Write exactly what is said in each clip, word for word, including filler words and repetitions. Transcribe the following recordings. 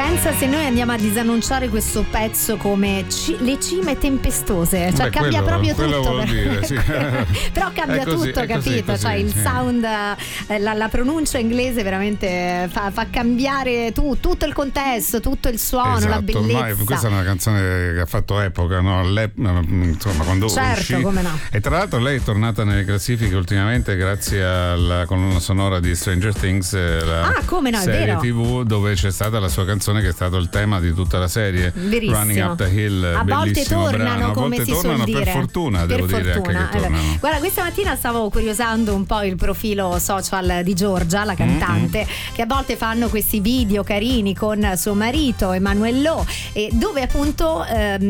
Pensa se noi andiamo a disannunciare questo pezzo come ci, le cime tempestose, cioè Beh, cambia quello, proprio quello tutto. vuol dire, sì. Però cambia così, tutto, capito? Così, così, cioè il sì. sound, la, la pronuncia inglese veramente fa, fa cambiare tu, tutto il contesto, tutto il suono, esatto, la bellezza. ormai questa è una canzone che ha fatto epoca, no? Le, insomma, quando certo, uscì. come no. E tra l'altro lei è tornata nelle classifiche ultimamente grazie alla colonna sonora di Stranger Things, la ah, come no, è serie vero. tivù, dove c'è stata la sua canzone che è stato il tema di tutta la serie. Verissimo. Running Up the Hill, a volte bellissimo tornano, brano. A come volte si tornano, suol dire. per fortuna, per devo fortuna. dire anche che tornano. Guarda, questa mattina stavo curiosando un po' il profilo social di Giorgia, la cantante, mm-hmm. che a volte fanno questi video carini con suo marito Emanuele Lo, e dove appunto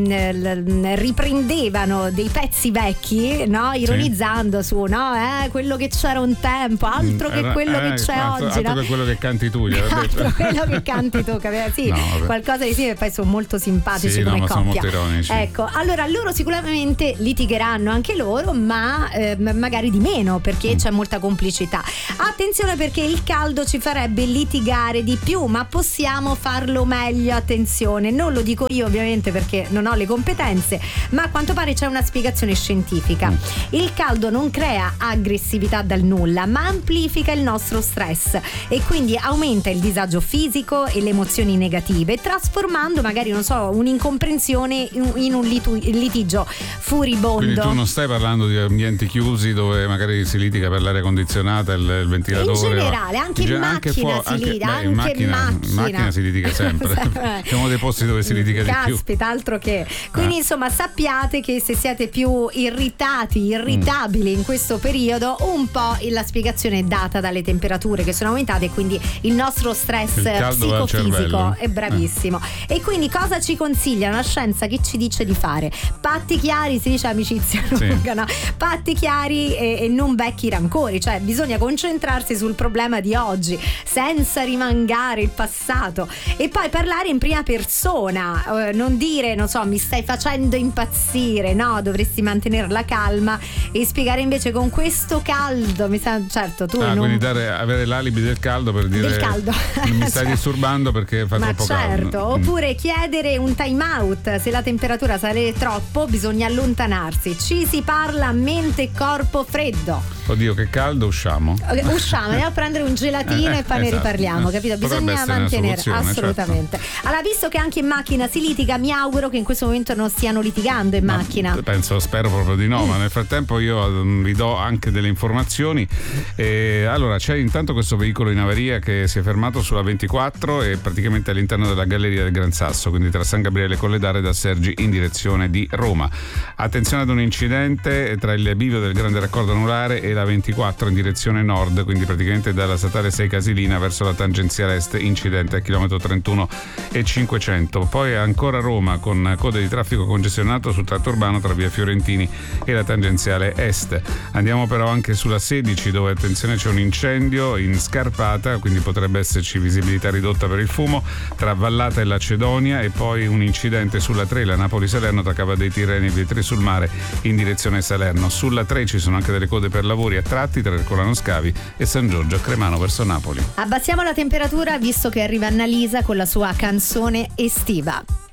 ehm, riprendevano dei pezzi vecchi, no? Ironizzando sì. su no, eh, quello che c'era un tempo, altro che quello eh, che c'è altro, oggi, altro no? che quello che canti tu, altro quello che canti tu, sì, no, qualcosa di simile. Poi sono molto simpatici sì, come no, coppia. Sono molto ironici. Ecco, allora loro sicuramente litigheranno anche loro, ma eh, magari di meno, perché mm. c'è molta complicità. Attenzione, perché il caldo ci farebbe litigare di più, ma possiamo farlo meglio. Attenzione, non lo dico io ovviamente perché non ho le competenze, ma a quanto pare c'è una spiegazione scientifica. Mm. Il caldo non crea aggressività dal nulla, ma amplifica il nostro stress e quindi aumenta il disagio fisico e le emozioni negative, trasformando magari, non so, un'incomprensione in, in un litu- litigio furibondo. Quindi tu non stai parlando di ambienti chiusi dove magari si litiga per l'aria condizionata, il, il ventilatore. In generale, anche in, in macchina fuori, si litiga, anche, beh, in macchina, macchina. In macchina si litiga sempre. È uno dei posti dove si litiga di più. Caspita, altro che. Quindi ah. insomma, sappiate che se siete più irritati, irritabili mm. in questo periodo, un po' la spiegazione è data dalle temperature che sono aumentate e quindi il nostro stress il psicofisico è bravissimo. Eh. E quindi cosa ci consiglia una scienza che ci dice di fare? Patti chiari, si dice amicizia lunga, sì. no? Patti chiari e, e non vecchi rancori, cioè bisogna concentrarsi sul problema di oggi senza rimangare il passato e poi parlare in prima persona, eh, non dire, non so, mi stai facendo impazzire, no, dovresti mantenere la calma e spiegare invece con questo caldo, mi sa, certo tu ah, non... quindi dare, avere l'alibi del caldo per dire del caldo. mi stai cioè, disturbando perché fa ma troppo certo, caldo. Oppure chiedere un time out, se la temperatura sale troppo bisogna allontanarsi, ci si parla a mente e corpo freddo. Oddio, che caldo, usciamo. Usciamo, andiamo a prendere un gelatino eh, e poi esatto. ne riparliamo, capito? Bisogna mantenere, assolutamente. Certo. Allora, visto che anche in macchina si litiga, mi auguro che in questo momento non stiano litigando in Ma macchina. Penso, spero proprio di no, mm. ma nel frattempo io vi do anche delle informazioni. E allora, c'è intanto questo veicolo in avaria che si è fermato sulla ventiquattro e praticamente all'interno della galleria del Gran Sasso, quindi tra San Gabriele Colledare e da Sergi in direzione di Roma. Attenzione ad un incidente tra il bivio del Grande Raccordo Anulare e la ventiquattro in direzione nord, quindi praticamente dalla statale sei Casilina verso la tangenziale est, incidente al chilometro trentuno e cinquecento. Poi ancora Roma con code di traffico congestionato sul tratto urbano tra via Fiorentini e la tangenziale est. Andiamo però anche sulla sedici, dove attenzione c'è un incendio in scarpata, quindi potrebbe esserci visibilità ridotta per il fumo tra Vallata e Lacedonia, e poi un incidente sulla tre, la Napoli-Salerno tra Cava dei Tirreni e Vietri sul Mare in direzione Salerno. Sulla tre ci sono anche delle code per lavori a tratti tra Ercolano Scavi e San Giorgio a Cremano verso Napoli. Abbassiamo la temperatura visto che arriva Annalisa con la sua canzone estiva.